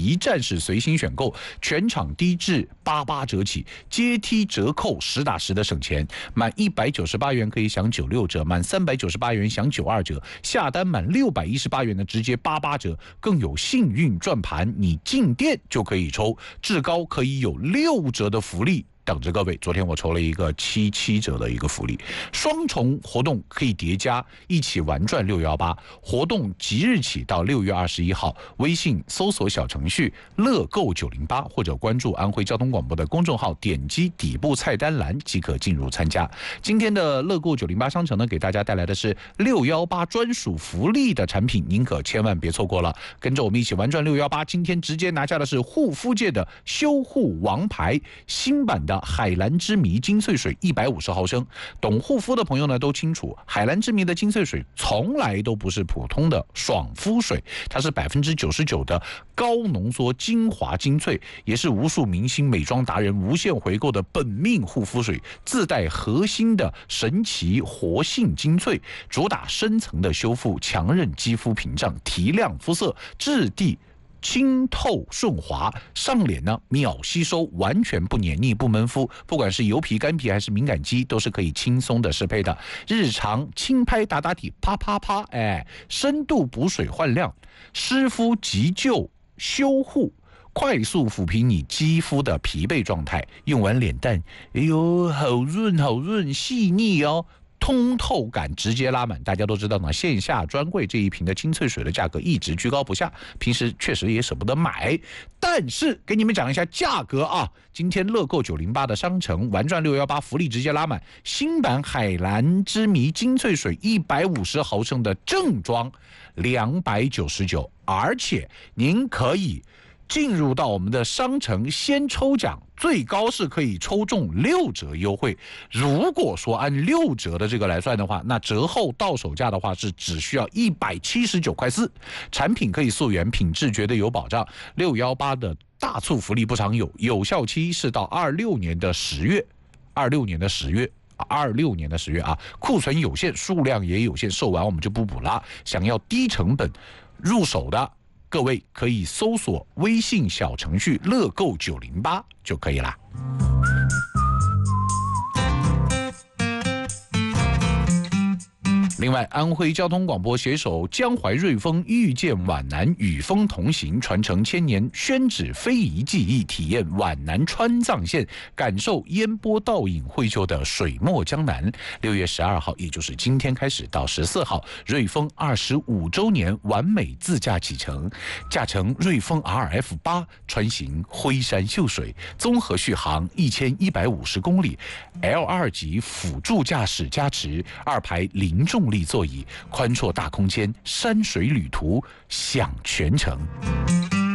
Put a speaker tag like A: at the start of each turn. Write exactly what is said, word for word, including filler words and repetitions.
A: 一站式随心选购，全场低至八八折起，阶梯折扣实打实的省钱。满一百九十八元可以享九六折，满三百九十八元享九二折，下单满六百一十八元的直接八八折，更有幸运转盘，你进店就可以抽，至高可以有六折的福利等着各位。昨天我抽了一个七七折的一个福利，双重活动可以叠加，一起玩转六一八。活动即日起到六月二十一号，微信搜索小程序乐购九零八，或者关注安徽交通广播的公众号，点击底部菜单栏即可进入参加。今天的乐购九零八商城呢，给大家带来的是六一八专属福利的产品，您可千万别错过了。跟着我们一起玩转六一八，今天直接拿下的是护肤界的修护王牌新版的海蓝之谜精粹水一百五十毫升。懂护肤的朋友呢都清楚，海蓝之谜的精粹水从来都不是普通的爽肤水，它是百分之九十九的高浓缩精华精粹，也是无数明星美妆达人无限回购的本命护肤水，自带核心的神奇活性精粹，主打深层的修复，强韧肌肤屏障，提亮肤色，质地清透顺滑，上脸呢秒吸收，完全不黏腻不闷肤，不管是油皮干皮还是敏感肌都是可以轻松的适配的。日常轻拍打打底，啪啪啪，哎，深度补水焕亮，湿敷急救修护，快速抚平你肌肤的疲惫状态，用完脸蛋，哎呦，好润好润，细腻哦，通透感直接拉满。大家都知道呢，线下专柜这一瓶的精粹水的价格一直居高不下，平时确实也舍不得买，但是给你们讲一下价格啊。今天乐购九零八的商城玩转六一八福利直接拉满，新版海蓝之谜精粹水一百五十毫升的正装两百九十九，而且您可以进入到我们的商城先抽奖，最高是可以抽中六折优惠。如果说按六折的这个来算的话，那折后到手价的话是只需要一百七十九块四，产品可以溯源，品质绝对有保障。六一八的大促福利不常有，有效期是到二六年的十月，二六年的十月。二六年的十月啊，库存有限，数量也有限，售完我们就不补了。想要低成本入手的，各位可以搜索微信小程序乐购九零八就可以啦。另外，安徽交通广播携手江淮瑞丰遇见皖南，与风同行，传承千年宣纸非遗技艺，体验皖南川藏线，感受烟波倒影绘就的水墨江南。六月十二号，也就是今天开始到十四号，瑞丰二十五周年完美自驾启程，驾乘瑞丰 R F 八，穿行徽山秀水，综合续航一千一百五十公里 ，L 二 级辅助驾驶加持，二排零重力座椅，宽绰大空间，山水旅途享全程。